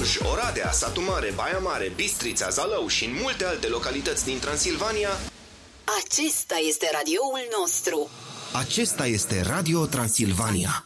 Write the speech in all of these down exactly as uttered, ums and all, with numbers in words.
Gorj, Oradea, Satu Mare, Baia Mare, Bistrița, Zalău și în multe alte localități din Transilvania. Acesta este radioul nostru. Acesta este Radio Transilvania.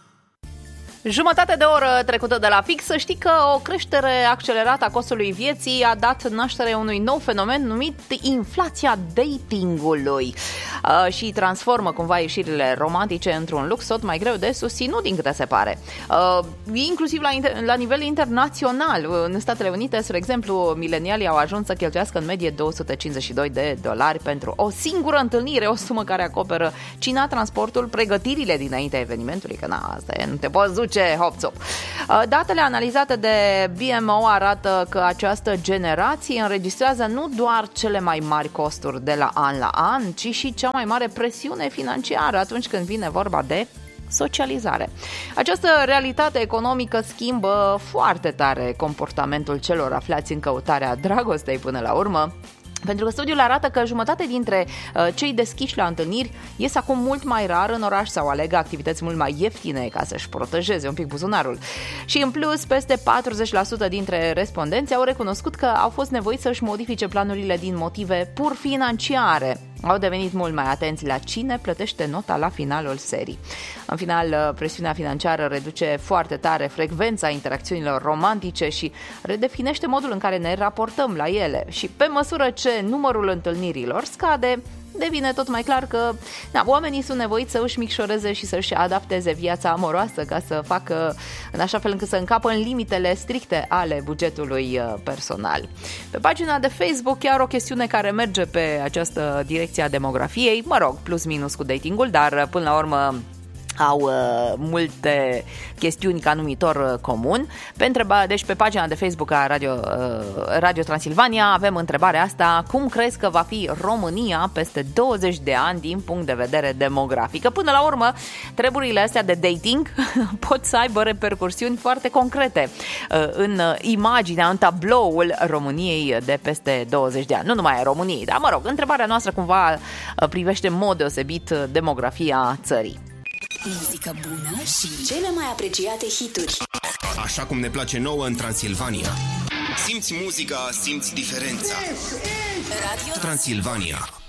Jumătate de oră trecută de la fix, să știi că o creștere accelerată a costului vieții a dat naștere unui nou fenomen numit inflația datingului uh, și transformă cumva ieșirile romantice într-un lux tot mai greu de susținut, din câte se pare. Uh, inclusiv la, inter- la nivel internațional. În Statele Unite, spre exemplu, milenialii au ajuns să cheltuiască în medie două sute cincizeci și doi de dolari pentru o singură întâlnire, o sumă care acoperă cina, transportul, pregătirile dinaintea evenimentului, că na, asta e, nu te poți duce hop-țop. Datele analizate de B M O arată că această generație înregistrează nu doar cele mai mari costuri de la an la an, ci și cea mai mare presiune financiară atunci când vine vorba de socializare. Această realitate economică schimbă foarte tare comportamentul celor aflați în căutarea dragostei până la urmă. Pentru că studiul arată că jumătate dintre uh, cei deschiși la întâlniri ies acum mult mai rar în oraș sau aleg activități mult mai ieftine ca să-și protejeze un pic buzunarul. Și în plus, peste patruzeci la sută dintre respondenți au recunoscut că au fost nevoiți să-și modifice planurile din motive pur financiare. Au devenit mult mai atenți la cine plătește nota la finalul serii. În final, presiunea financiară reduce foarte tare frecvența interacțiunilor romantice și redefinește modul în care ne raportăm la ele. Și pe măsură ce numărul întâlnirilor scade, devine tot mai clar că na, oamenii sunt nevoiți să își micșoreze și să-și adapteze viața amoroasă ca să facă în așa fel încât să încapă în limitele stricte ale bugetului personal. Pe pagina de Facebook chiar o chestiune care merge pe această direcție a demografiei, mă rog, plus minus cu datingul, dar până la urmă au uh, multe chestiuni ca numitor uh, comun. Pe întreba, deci pe pagina de Facebook a Radio, uh, Radio Transilvania avem întrebarea asta: cum crezi că va fi România peste douăzeci de ani din punct de vedere demografic? Până la urmă, treburile astea de dating pot să aibă repercursiuni foarte concrete uh, în imaginea, în tabloul României de peste douăzeci de ani. Nu numai a României, dar mă rog, întrebarea noastră cumva uh, privește în mod deosebit demografia țării. Muzică bună și cele mai apreciate hituri. Așa cum ne place nouă în Transilvania. Simți muzica, simți diferența. Radio Transilvania.